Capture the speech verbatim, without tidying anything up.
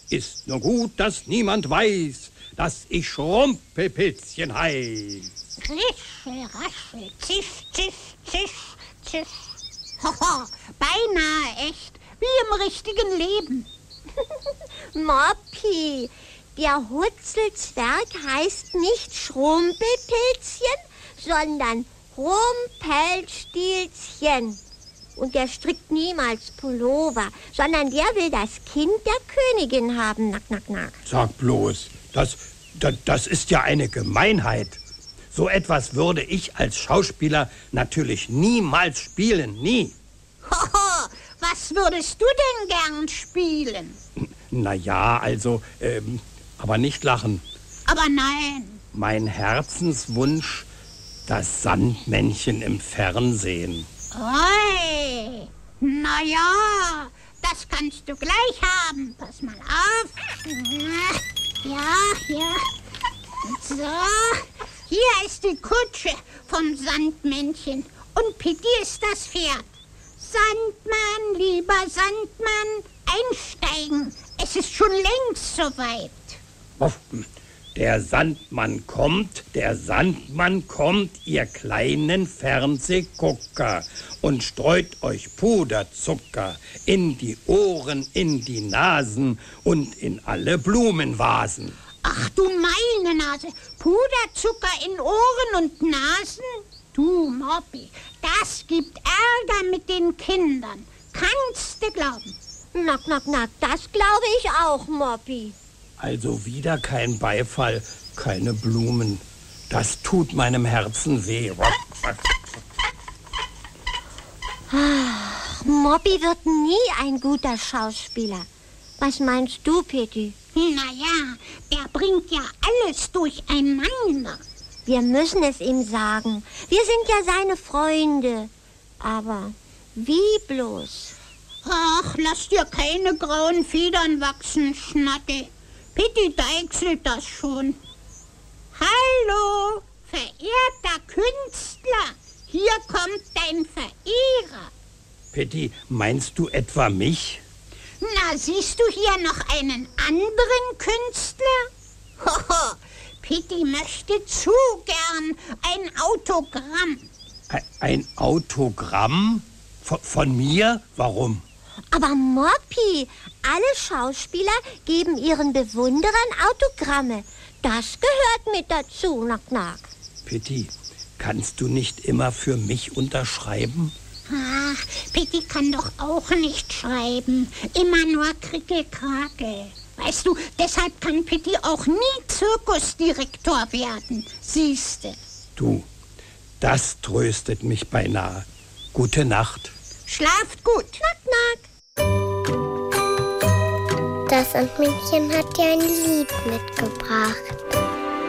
Ist nur gut, dass niemand weiß, dass ich Schrumpelpilzchen heiß. Rischel, raschel, zisch, zisch, zisch, zisch. Hoho, beinahe echt, wie im richtigen Leben. Moppi, der Hutzelzwerg heißt nicht Schrumpelpilzchen, sondern Rumpelstilzchen. Und der strickt niemals Pullover, sondern der will das Kind der Königin haben. Nack, nack, nack. Sag bloß, das, das, das ist ja eine Gemeinheit. So etwas würde ich als Schauspieler natürlich niemals spielen, nie. Hoho, was würdest du denn gern spielen? Na ja, also, ähm, aber nicht lachen. Aber nein. Mein Herzenswunsch, das Sandmännchen im Fernsehen. Oi, na ja, das kannst du gleich haben. Pass mal auf. Ja, ja. So, hier ist die Kutsche vom Sandmännchen und Pitti ist das Pferd. Sandmann, lieber Sandmann, einsteigen. Es ist schon längst soweit. Der Sandmann kommt, der Sandmann kommt, ihr kleinen Fernsehgucker, und streut euch Puderzucker in die Ohren, in die Nasen und in alle Blumenvasen. Ach du meine Nase, Puderzucker in Ohren und Nasen? Du Moppi, das gibt Ärger mit den Kindern. Kannst du glauben? Nack, nack, nack, das glaube ich auch, Moppi. Also wieder kein Beifall, keine Blumen. Das tut meinem Herzen weh. Ach, Moppi wird nie ein guter Schauspieler. Was meinst du, Pitti? Naja, der bringt ja alles durcheinander. Wir müssen es ihm sagen. Wir sind ja seine Freunde. Aber wie bloß? Ach, lass dir keine grauen Federn wachsen, Schnatte. Pitti deichselt das schon. Hallo, verehrter Künstler. Hier kommt dein Verehrer. Pitti, meinst du etwa mich? Na, siehst du hier noch einen anderen Künstler? Hoho, Pitti möchte zu gern ein Autogramm. Ein, ein Autogramm? Von, von mir? Warum? Aber Moppi, alle Schauspieler geben ihren Bewunderern Autogramme. Das gehört mit dazu, nack, nack. Pitti, kannst du nicht immer für mich unterschreiben? Ach, Pitti kann doch auch nicht schreiben. Immer nur Krickelkrakel. Weißt du, deshalb kann Pitti auch nie Zirkusdirektor werden. Siehste. Du, das tröstet mich beinahe. Gute Nacht. Schlaft gut. Nack, nack. Das Sandmännchen hat dir ein Lied mitgebracht.